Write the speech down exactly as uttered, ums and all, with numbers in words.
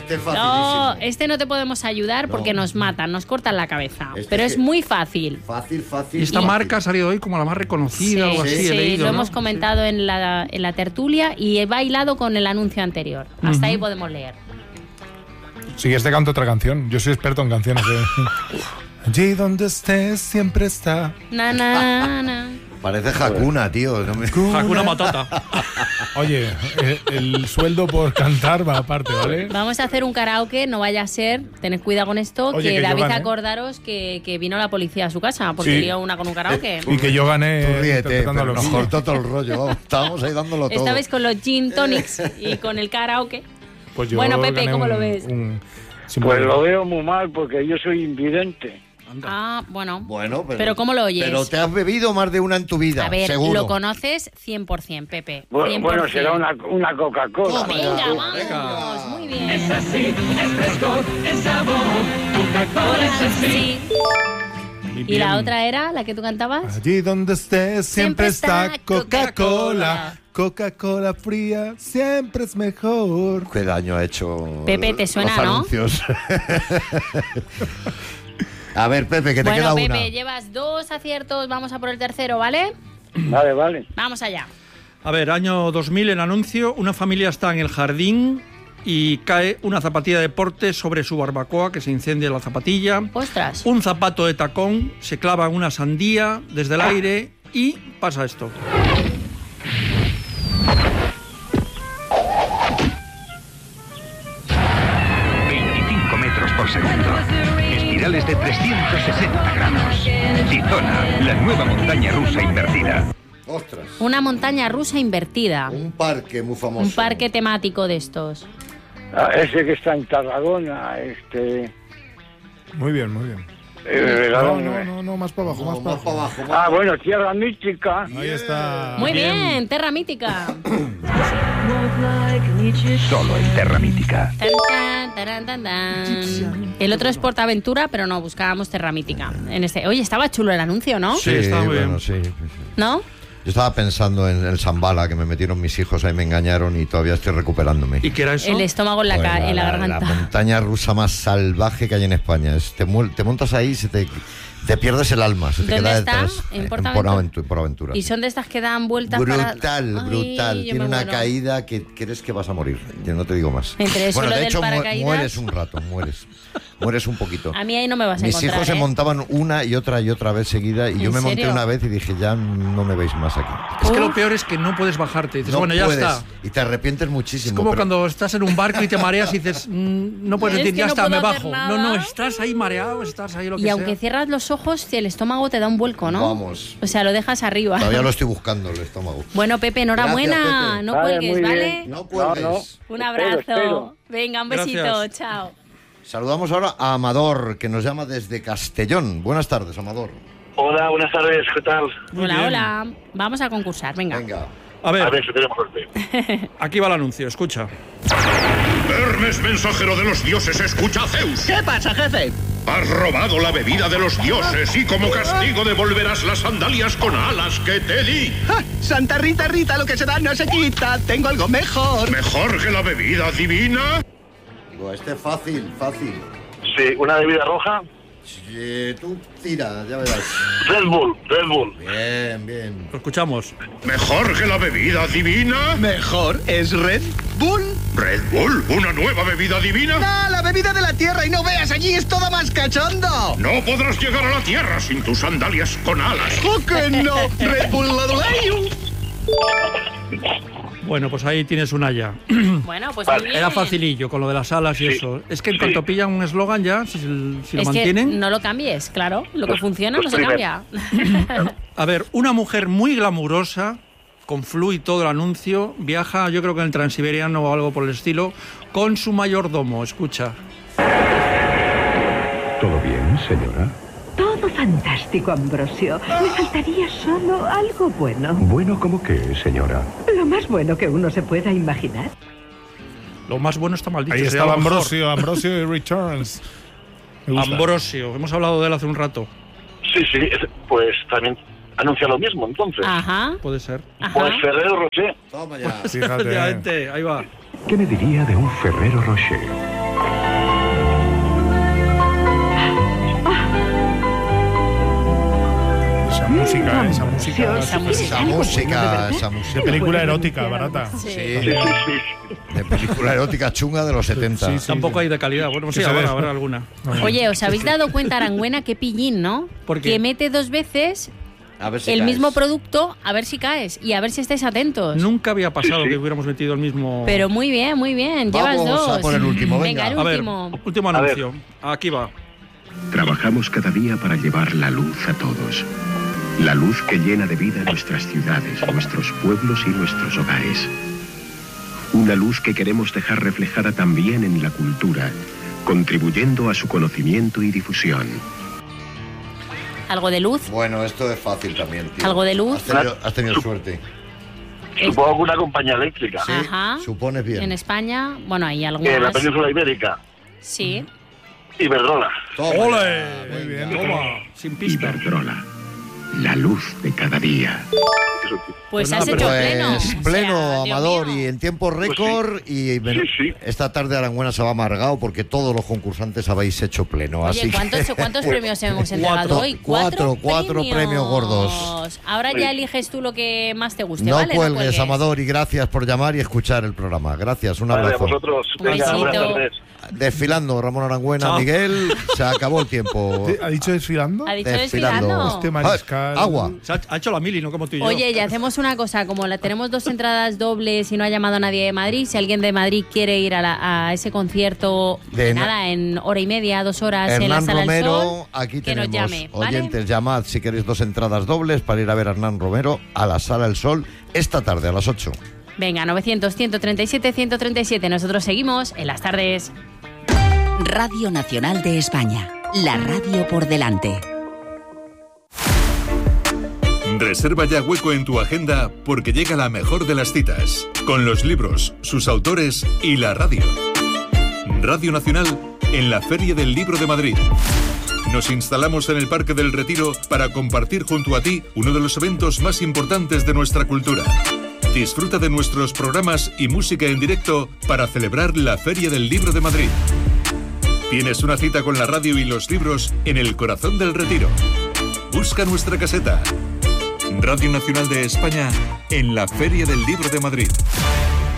Este es facilísimo. No, este no te podemos ayudar porque no. nos matan, nos cortan la cabeza. Este pero es, es muy fácil. Fácil, fácil. Y esta fácil. marca ha salido hoy como la más reconocida, sí, o así, sí, he leído, lo ¿no? hemos comentado sí. en, la, en la tertulia y he bailado con el anuncio anterior. Hasta uh-huh. ahí podemos leer. Si quieres te canto otra canción. Yo soy experto en canciones. ¿eh? Allí donde estés siempre está. Na, na, na. Parece Hakuna, tío. No me... Hakuna Matata. Oye, el, el sueldo por cantar va aparte, ¿vale? Vamos a hacer un karaoke, no vaya a ser, tened cuidado con esto, Oye, que, que David, gané. acordaros que, que vino la policía a su casa porque sí. lió una con un karaoke. Y que yo gané. Tú ríete, pero los nos cortó todo el rollo. Vamos, estábamos ahí dándolo todo. Estabais con los gin tonics y con el karaoke. Pues yo bueno, Pepe, ¿cómo un, lo ves? Un, pues lo veo muy mal porque yo soy invidente. Ah, bueno. Bueno, pero, pero ¿cómo lo oyes? Pero te has bebido más de una en tu vida, A ver, seguro. lo conoces cien por ciento, Pepe. Bueno, cien por ciento. bueno será una, una Coca-Cola. Venga, vamos, venga. Muy bien. Es así, es fresco, es sabor, Coca-Cola es así. ¿Y la otra era la que tú cantabas? Allí donde estés siempre, siempre está Coca-Cola. Coca-Cola. Coca-Cola fría siempre es mejor. Qué daño ha hecho Pepe, te suena, los ¿no? anuncios. A ver, Pepe, que te bueno, queda Pepe, una. Pepe, llevas dos aciertos, vamos a por el tercero, ¿vale? Vale, vale. Vamos allá. A ver, año dos mil, el anuncio, una familia está en el jardín y cae una zapatilla de deporte sobre su barbacoa, que se incendia la zapatilla. ¡Ostras! Un zapato de tacón se clava en una sandía desde el aire y pasa esto. veinticinco metros por segundo. Espirales de trescientos sesenta grados. Tizona, la nueva montaña rusa invertida. ¡Ostras! Una montaña rusa invertida. Un parque muy famoso. Un parque temático de estos. Ah, ese que está en Tarragona, este... Muy bien, muy bien. Eh, no, no, no, no, más para abajo, no, más para abajo. abajo. Más ah, abajo. bueno, Tierra Mística. Ahí está. Muy bien, bien Terra Mítica. Solo en Terra Mítica. Tan, tan, taran, tan, tan. El otro es Portaventura, pero no, buscábamos Terra Mítica. En este. Oye, estaba chulo el anuncio, ¿no? Sí, Sí, está muy bueno, bien. sí, sí. ¿No? Yo estaba pensando en el Zambala, que me metieron mis hijos, ahí me engañaron y todavía estoy recuperándome. ¿Y qué era eso? El estómago en la, Pues ca- en la garganta. La montaña rusa más salvaje que hay en España. Es, te, mu- te montas ahí y se te, te pierdes el alma. Se te ¿Dónde queda está? detrás. ¿En En Portaventura? Portaventura. Portaventura, Y sí. son de estas que dan vueltas Brutal, para... Ay, brutal. yo Tiene me una muero. caída que crees que vas a morir. Yo no te digo más. Entre eso, bueno, lo de del hecho, mu- paracaídas. mueres un rato, mueres. Mueres un poquito. A mí ahí no me vas a Mis encontrar, hijos se ¿eh? montaban una y otra y otra vez seguida y yo ¿En me monté serio? una vez y dije, ya no me veis más aquí. Es que lo Uf. peor es que no puedes bajarte. Dices, No bueno, ya puedes, está. y te arrepientes muchísimo. Es como pero- cuando estás en un barco y te mareas y dices, mm, no puedes Es decir, que ya no está, me puedo hacer bajo. nada. No, no, estás ahí mareado, estás ahí lo que Y sea. aunque cierras los ojos, el estómago te da un vuelco, ¿no? Vamos. O sea, lo dejas arriba. Todavía lo estoy buscando el estómago. Bueno, Pepe, enhorabuena. Gracias, Pepe. No Vale, cuelgues, muy ¿vale? bien. No cuelgues. No, no. Un Espero, abrazo. espero. Venga, un besito. Gracias. Chao. Saludamos ahora a Amador, que nos llama desde Castellón. Buenas tardes, Amador. Hola, buenas tardes, ¿qué tal? Muy Hola, bien. hola. Vamos a concursar, venga. Venga. A ver, A ver si tenemos suerte. aquí va el anuncio, escucha. Hermes, mensajero de los dioses, escucha a Zeus. ¿Qué pasa, jefe? Has robado la bebida de los dioses y como castigo devolverás las sandalias con alas que te di. ¡Ja! Santa Rita, Rita, lo que se da no se quita. Tengo algo mejor. ¿Mejor que la bebida divina? Digo, este es fácil, fácil. Sí, una bebida roja. Sí, tú tira, ya verás. Red Bull, Red Bull. Bien, bien. Lo escuchamos. ¿Mejor que la bebida divina? Mejor es Red Bull. ¿Red Bull? ¿Una nueva bebida divina? ¡No, la bebida de la tierra! Y no veas, allí es todo más cachondo. No podrás llegar a la tierra sin tus sandalias con alas. ¡Oh, que no! Red Bull Ladulayu. Bueno, pues ahí tienes una ya. Bueno, pues Vale. muy bien. Era facilillo con lo de las alas y Sí. eso. Es que en Sí. cuanto pillan un eslogan ya, si, si lo Es que mantienen... no lo cambies, claro. Lo que Los- funciona los no se primeros. cambia. A ver, una mujer muy glamurosa, con flu y todo el anuncio, viaja, yo creo que en el Transiberiano o algo por el estilo, con su mayordomo. Escucha. ¿Todo bien, señora? Todo fantástico, Ambrosio. Me faltaría solo algo bueno. ¿Bueno como qué, señora? Lo más bueno que uno se pueda imaginar. Lo más bueno está mal dicho. Ahí sería estaba lo mejor. Ambrosio, Ambrosio y Returns. Me gusta. Ambrosio, hemos hablado de él hace un rato. Sí, sí, es- pues también anuncia lo mismo, entonces. Ajá. Puede ser. Ajá. Pues Ferrero Rocher. Toma ya. Fíjate. Efectivamente, ahí va. ¿Qué me diría de un Ferrero Rocher? música, esa música. Esa música, música, esa música. De película erótica, barata. Sí. Sí, de película erótica chunga de los setenta. Sí, sí, Tampoco sí. hay de calidad. Bueno, sí, habrá, habrá alguna. Oye, ¿os habéis dado cuenta, Arangüena, qué pillín, ¿no? ¿Por qué? Que mete dos veces a ver si el caes. mismo producto, a ver si caes y a ver si estáis atentos. Nunca había pasado Sí, sí. que hubiéramos metido el mismo... Pero muy bien, muy bien. Vamos Llevas dos. a por el último, venga. el A ver, último. último A anuncio. Aquí va. Trabajamos cada día para llevar la luz a todos. La luz que llena de vida nuestras ciudades, nuestros pueblos y nuestros hogares. Una luz que queremos dejar reflejada también en la cultura, contribuyendo a su conocimiento y difusión. ¿Algo de luz? Bueno, esto es fácil también, tío. ¿Algo de luz? Has tenido, has tenido suerte. Supongo que una compañía eléctrica. Sí, Ajá. supones bien. En España, bueno, hay En la algunas. península ibérica. Sí. Iberdrola. Toma, ¡Ole! venga. Muy bien, toma. Sin pista. Iberdrola, la luz de cada día. Pues Pues has nada, hecho pero- pleno. Pues O pleno, sea, Dios Amador, mío. y en tiempo récord. Y bueno, Sí, sí. esta tarde Arangüena se va amargado porque todos los concursantes habéis hecho pleno. Oye, así que- ¿cuántos, ¿cuántos premios hemos entregado Cuatro, hoy? cuatro, cuatro premios gordos. Ahora ya eliges tú lo que más te guste, No ¿vale? cuelgues, Amador, y gracias por llamar y escuchar el programa. Gracias, un Vale, a abrazo. vosotros. Un Venga, besito. buenas tardes. Desfilando, Ramón Arangüena, Chao. Miguel, se acabó el tiempo. ¿Ha dicho desfilando? Ha dicho Desfilando. desfilando. Este mariscal. Ah, agua. Se ha, ha hecho la mili, no como tú y yo. Oye, y hacemos una cosa, como la tenemos dos entradas dobles y no ha llamado nadie de Madrid, si alguien de Madrid quiere ir a, la- a ese concierto, De na- nada, en hora y media, dos horas en la Hernán Sala del Sol, Romero, aquí que nos tenemos llame, ¿vale? oyentes, llamad si queréis dos entradas dobles para ir a ver a Hernán Romero a la Sala del Sol esta tarde a las ocho. Venga, novecientos, ciento treinta y siete, ciento treinta y siete. Nosotros seguimos en las tardes. Radio Nacional de España, la radio por delante. Reserva ya hueco en tu agenda porque llega la mejor de las citas, con los libros, sus autores y la radio. Radio Nacional en la Feria del Libro de Madrid. Nos instalamos en el Parque del Retiro para compartir junto a ti uno de los eventos más importantes de nuestra cultura. Disfruta de nuestros programas y música en directo para celebrar la Feria del Libro de Madrid. Tienes una cita con la radio y los libros en el corazón del Retiro. Busca nuestra caseta. Radio Nacional de España en la Feria del Libro de Madrid.